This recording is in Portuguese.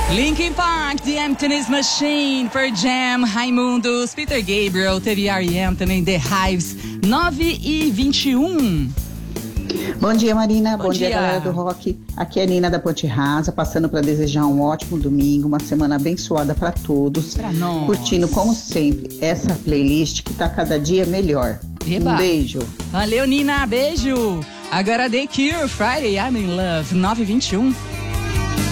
Linkin Park, The Emptiness Machine, Pearl Jam, Raimundos, Peter Gabriel, teve R.E.M. também, The Hives, 9h21. Bom dia, Marina. Bom dia, dia, galera do rock. Aqui é a Nina da Ponte Rasa, passando para desejar um ótimo domingo, uma semana abençoada para todos. Pra nós. Curtindo, como sempre, essa playlist que tá cada dia melhor. Eba. Um beijo. Valeu, Nina, beijo. Agora The Cure, Friday, I'm in Love, 9h21.